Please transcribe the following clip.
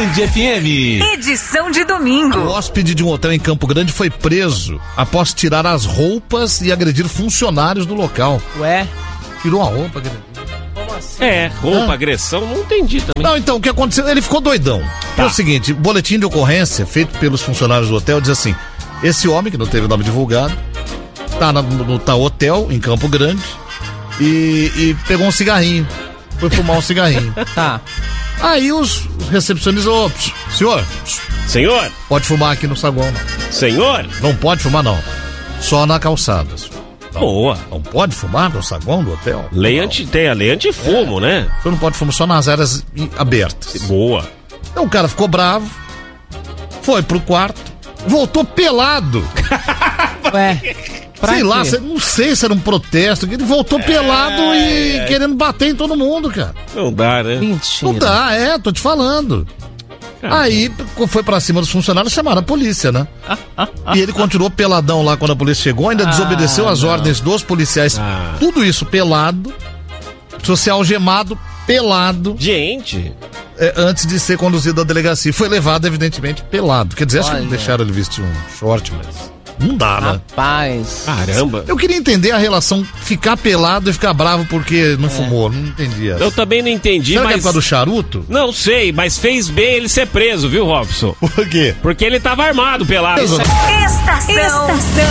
FM. Edição de domingo. O hóspede de um hotel em Campo Grande foi preso após tirar as roupas e agredir funcionários do local. Ué? Tirou a roupa, agrediu. Roupa, agressão, não entendi também. Não, então, o que aconteceu? Ele ficou doidão. É o seguinte, boletim de ocorrência feito pelos funcionários do hotel diz assim: esse homem, que não teve nome divulgado, tá no hotel em Campo Grande e pegou um cigarrinho. Foi fumar um cigarrinho. Tá. Aí os recepcionistas, senhor, pode fumar aqui no saguão, não. Senhor? Não pode fumar, não. Só na calçada. Não, Boa. Não pode fumar no saguão do hotel? Tem a lei antifumo, né? O senhor não pode fumar só nas áreas abertas. Boa. Então o cara ficou bravo, foi pro quarto, voltou pelado. Ué? Sei lá, não sei se era um protesto, ele voltou pelado e querendo bater em todo mundo, cara. Não dá, né? Mentira. Não dá, tô te falando. Aí foi pra cima dos funcionários, chamaram a polícia, né? E ele continuou peladão lá quando a polícia chegou, ainda desobedeceu as ordens dos policiais. Tudo isso pelado, social algemado, pelado. Gente. Antes de ser conduzido à delegacia. Foi levado, evidentemente, pelado. Quer dizer, acho que não deixaram ele vestir um short, mas não dá, né? Rapaz. Caramba. Eu queria entender a relação ficar pelado e ficar bravo porque não fumou. Não entendi essa. Eu também não entendi, Será mas... que é por causa do charuto? Não sei, mas fez bem ele ser preso, viu, Robson? Por quê? Porque ele tava armado pelado. Estação